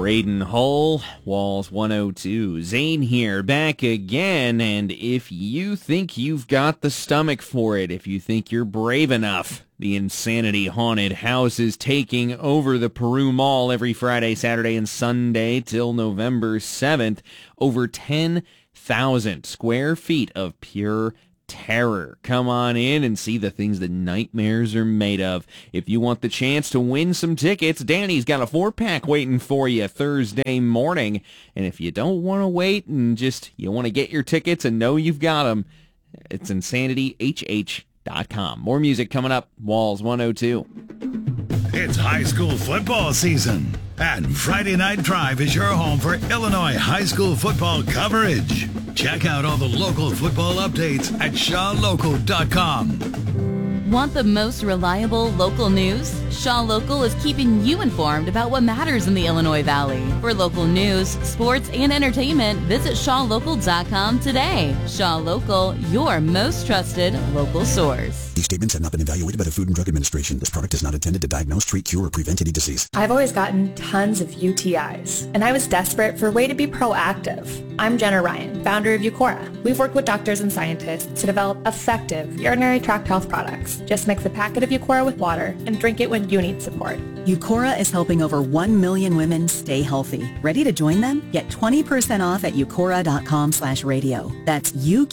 Braden Hull, Walls 102. Zane here, back again, and if you think you've got the stomach for it, if you think you're brave enough, the Insanity Haunted House is taking over the Peru Mall every Friday, Saturday, and Sunday till November 7th. Over 10,000 square feet of pure terror. Come on in and see the things that nightmares are made of. If you want the chance to win some tickets, Danny's got a 4-pack waiting for you Thursday morning. And if you don't want to wait and you want to get your tickets and know you've got them, it's InsanityHH.com. More music coming up. Walls 102. It's high school football season, and Friday Night Drive is your home for Illinois high school football coverage. Check out all the local football updates at ShawLocal.com. Want the most reliable local news? Shaw Local is keeping you informed about what matters in the Illinois Valley. For local news, sports, and entertainment, visit ShawLocal.com today. Shaw Local, your most trusted local source. These statements have not been evaluated by the Food and Drug Administration. This product is not intended to diagnose, treat, cure, or prevent any disease. I've always gotten tons of UTIs, and I was desperate for a way to be proactive. I'm Jenna Ryan, founder of Eucora. We've worked with doctors and scientists to develop effective urinary tract health products. Just mix a packet of Eucora with water and drink it when you need support. Eucora is helping over 1 million women stay healthy. Ready to join them? Get 20% off at eucora.com/radio. That's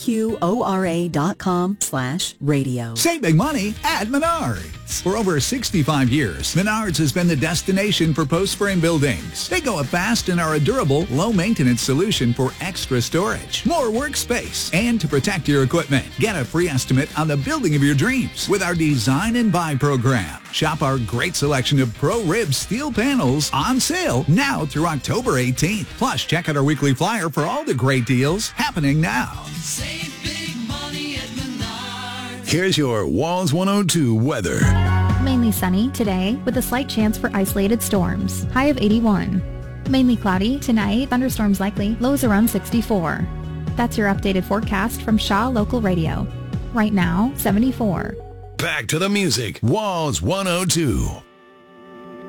UQORA.com/radio. Save big money at Menards. For over 65 years, Menards has been the destination for post-frame buildings. They go up fast and are a durable, low-maintenance solution for extra storage, more workspace, and to protect your equipment. Get a free estimate on the building of your dreams with our Design and Buy program. Shop our great selection of Pro-Rib steel panels on sale now through October 18th. Plus, check out our weekly flyer for all the great deals happening now. Save big money at Menards. Here's your Walls 102 weather. Mainly sunny today with a slight chance for isolated storms. High of 81. Mainly cloudy tonight. Thunderstorms likely. Lows around 64. That's your updated forecast from Shaw Local Radio. Right now, 74. Back to the music. Walls 102.